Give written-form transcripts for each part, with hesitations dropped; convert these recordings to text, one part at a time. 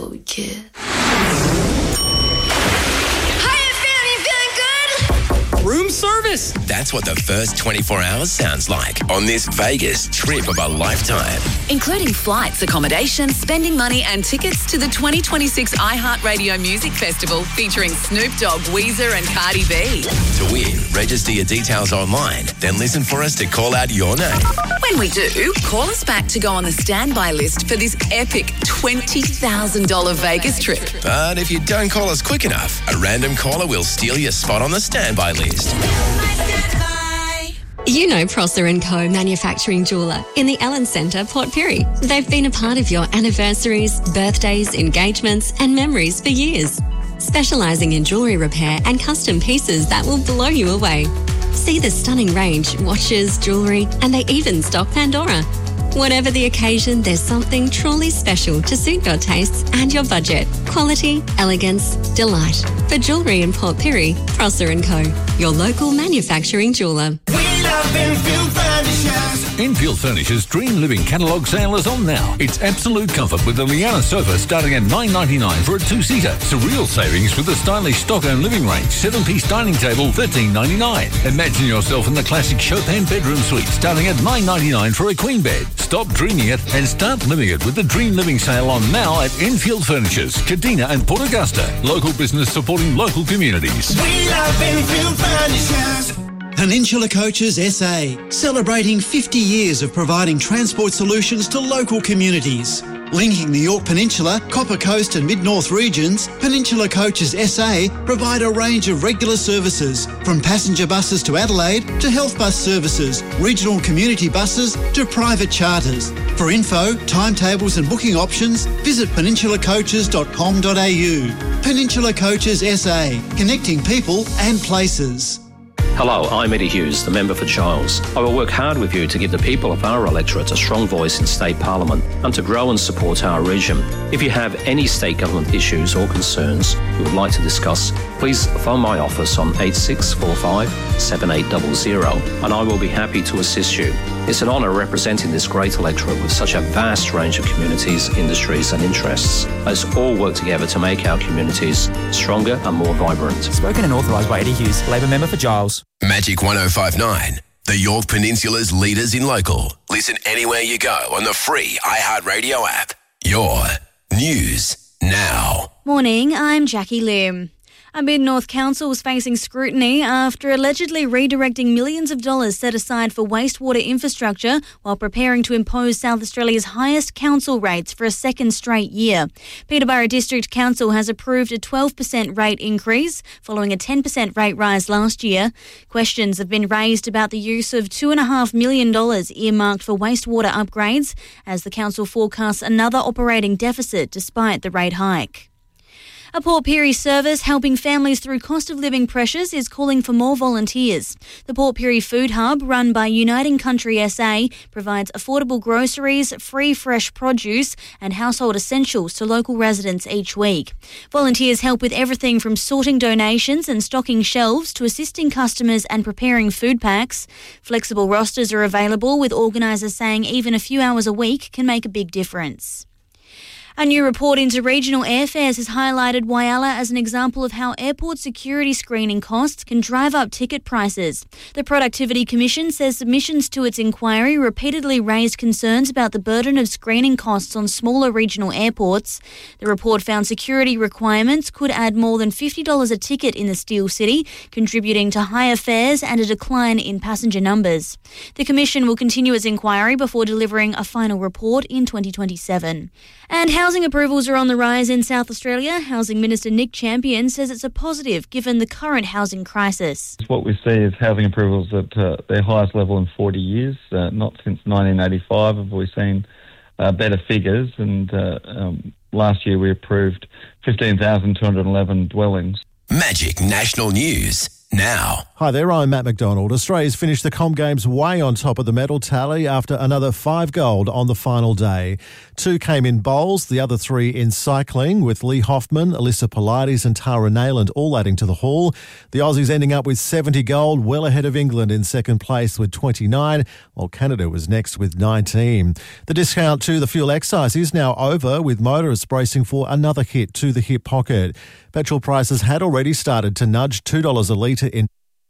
before we kiss. Room service. That's what the first 24 hours sounds like on this Vegas trip of a lifetime. Including flights, accommodation, spending money and tickets to the 2026 iHeartRadio Music Festival featuring Snoop Dogg, Weezer and Cardi B. To win, register your details online, then listen for us to call out your name. When we do, call us back to go on the standby list for this epic $20,000 Vegas trip. But if you don't call us quick enough, a random caller will steal your spot on the standby list. You know Prosser & Co. Manufacturing Jeweller in the Allen Centre, Port Pirie. They've been a part of your anniversaries, birthdays, engagements and memories for years. Specialising in jewellery repair and custom pieces that will blow you away. See the stunning range, watches, jewellery, and they even stock Pandora. Whatever the occasion, there's something truly special to suit your tastes and your budget. Quality, elegance, delight. For jewellery in Port Pirie, Prosser & Co. Your local manufacturing jeweller. Enfield Furniture's Dream Living catalogue sale is on now. It's absolute comfort with the Liana sofa starting at $9.99 for a two-seater. Surreal savings with the stylish Stockholm living range 7-piece dining table $13.99. Imagine yourself in the classic Chopin bedroom suite starting at $9.99 for a queen bed. Stop dreaming it and start living it with the Dream Living sale on now at Enfield Furniture's, Kadina and Port Augusta. Local business supporting local communities. We love Enfield Furnitures. Peninsula Coaches SA, celebrating 50 years of providing transport solutions to local communities. Linking the York Peninsula, Copper Coast and Mid-North regions, Peninsula Coaches SA provide a range of regular services, from passenger buses to Adelaide to health bus services, regional community buses to private charters. For info, timetables and booking options, visit peninsulacoaches.com.au. Peninsula Coaches SA, connecting people and places. Hello, I'm Eddie Hughes, the member for Giles. I will work hard with you to give the people of our electorate a strong voice in State Parliament and to grow and support our region. If you have any state government issues or concerns you would like to discuss, please phone my office on 8645 7800 and I will be happy to assist you. It's an honour representing this great electorate with such a vast range of communities, industries and interests. Let's all work together to make our communities stronger and more vibrant. Spoken and authorised by Eddie Hughes, Labor member for Giles. Magic 105.9, the York Peninsula's leaders in local. Listen anywhere you go on the free iHeartRadio app. Your news now. Morning, I'm Jackie Lim. A Mid-North council was facing scrutiny after allegedly redirecting millions of dollars set aside for wastewater infrastructure while preparing to impose South Australia's highest council rates for a second straight year. Peterborough District Council has approved a 12% rate increase following a 10% rate rise last year. Questions have been raised about the use of $2.5 million earmarked for wastewater upgrades as the council forecasts another operating deficit despite the rate hike. A Port Pirie service helping families through cost of living pressures is calling for more volunteers. The Port Pirie Food Hub, run by Uniting Country SA, provides affordable groceries, free fresh produce and household essentials to local residents each week. Volunteers help with everything from sorting donations and stocking shelves to assisting customers and preparing food packs. Flexible rosters are available, with organisers saying even a few hours a week can make a big difference. A new report into regional airfares has highlighted Whyalla as an example of how airport security screening costs can drive up ticket prices. The Productivity Commission says submissions to its inquiry repeatedly raised concerns about the burden of screening costs on smaller regional airports. The report found security requirements could add more than $50 a ticket in the Steel City, contributing to higher fares and a decline in passenger numbers. The Commission will continue its inquiry before delivering a final report in 2027. And housing approvals are on the rise in South Australia. Housing Minister Nick Champion says it's a positive given the current housing crisis. What we see is housing approvals at their highest level in 40 years. Not since 1985 have we seen better figures. And last year we approved 15,211 dwellings. Magic National News now. Hi there, I'm Matt McDonald. Australia's finished the Com Games way on top of the medal tally after another 5 gold on the final day. 2 came in bowls, the other 3 in cycling, with Lee Hoffman, Alyssa Polides and Tara Nayland all adding to the haul. The Aussies ending up with 70 gold, well ahead of England in second place with 29, while Canada was next with 19. The discount to the fuel excise is now over, with motorists bracing for another hit to the hip pocket. Petrol prices had already started to nudge $2 a litre in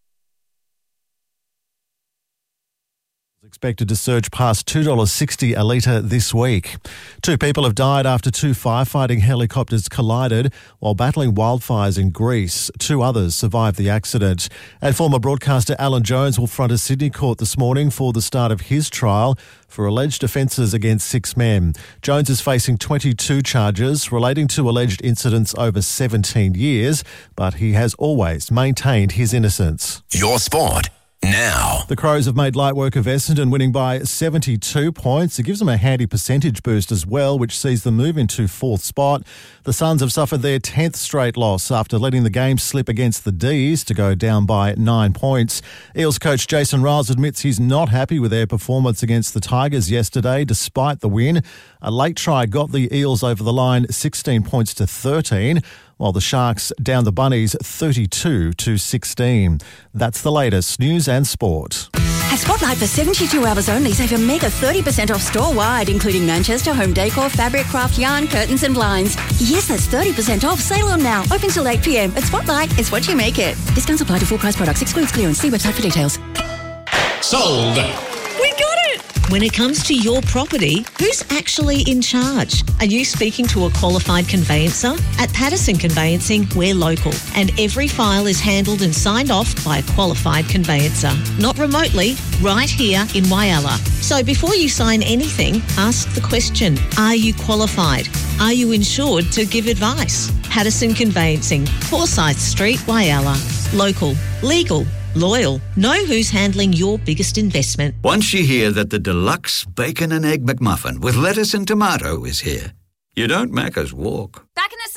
expected to surge past $2.60 a litre this week. 2 people have died after 2 firefighting helicopters collided while battling wildfires in Greece. 2 others survived the accident. And former broadcaster Alan Jones will front a Sydney court this morning for the start of his trial for alleged offences against 6 men. Jones is facing 22 charges relating to alleged incidents over 17 years, but he has always maintained his innocence. Your sport now. The Crows have made light work of Essendon, winning by 72 points. It gives them a handy percentage boost as well, which sees them move into 4th spot. The Suns have suffered their 10th straight loss after letting the game slip against the D's to go down by 9 points. Eels coach Jason Riles admits he's not happy with their performance against the Tigers yesterday, despite the win. A late try got the Eels over the line 16 points to 13, while the Sharks down the Bunnies 32 to 16. That's the latest news and sport. At Spotlight, for 72 hours only, save a mega 30% off store-wide, including Manchester, home decor, fabric, craft, yarn, curtains and blinds. Yes, that's 30% off. Sale on now. Open till 8 p.m. At Spotlight, it's what you make it. Discounts apply to full price products. Excludes clearance. See website for details. Sold. We got it! When it comes to your property, who's actually in charge? Are you speaking to a qualified conveyancer? At Patterson Conveyancing, we're local, and every file is handled and signed off by a qualified conveyancer. Not remotely, right here in Whyalla. So before you sign anything, ask the question, are you qualified? Are you insured to give advice? Patterson Conveyancing, Forsyth Street, Whyalla. Local, legal, loyal. Know who's handling your biggest investment. Once you hear that the deluxe bacon and egg McMuffin with lettuce and tomato is here, you don't Macca's walk. Back in a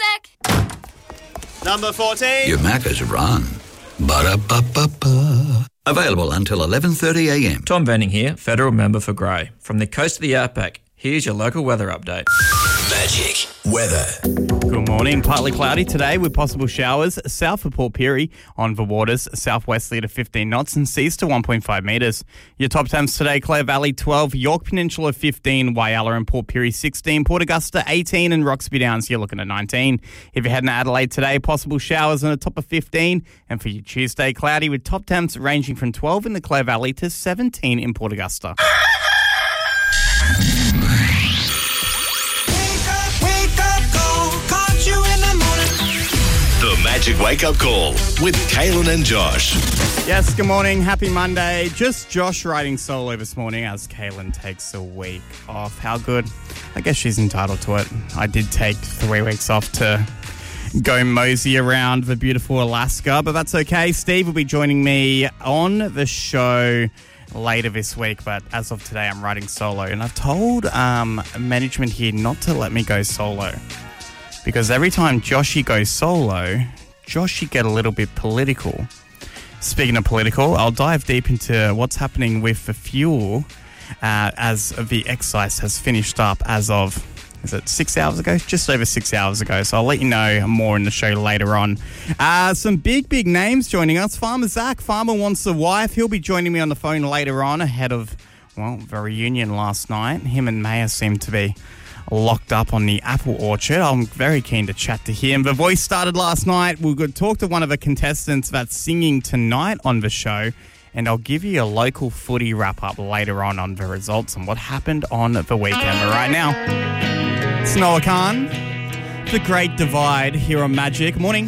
sec. Number 14. You Macca's run. Ba-da-ba-ba-ba. Available until 11:30 a.m. Tom Venning here, Federal Member for Grey. From the coast of the Outback, here's your local weather update. Magic weather. Good morning. Partly cloudy today with possible showers south of Port Pirie on the waters, southwesterly to 15 knots and seas to 1.5 metres. Your top temps today, Clare Valley 12, York Peninsula 15, Whyalla and Port Pirie 16, Port Augusta 18 and Roxby Downs you're looking at 19. If you're heading to Adelaide today, possible showers on a top of 15, and for your Tuesday, cloudy with top temps ranging from 12 in the Clare Valley to 17 in Port Augusta. The Magic Wake Up Call with Kaylin and Josh. Yes, good morning. Happy Monday. Just Josh riding solo this morning as Kaylin takes a week off. How good? I guess she's entitled to it. I did take 3 weeks off to go mosey around the beautiful Alaska, but that's okay. Steve will be joining me on the show later this week, but as of today, I'm riding solo. And I've told management here not to let me go solo, because every time Joshy goes solo, Joshy get a little bit political. Speaking of political, I'll dive deep into what's happening with the fuel as the excise has finished up as of, is it 6 hours ago? Just over 6 hours ago. So I'll let you know more in the show later on. Some big names joining us. Farmer Zach. Farmer wants a wife. He'll be joining me on the phone later on ahead of, well, the reunion last night. Him and Maya seem to be locked up on the apple orchard. I'm very keen to chat to him. The Voice started last night. We'll go talk to one of the contestants that's singing tonight on the show, and I'll give you a local footy wrap-up later on the results and what happened on the weekend. But right now, it's Noah Khan, The Great Divide here on Magic. Morning.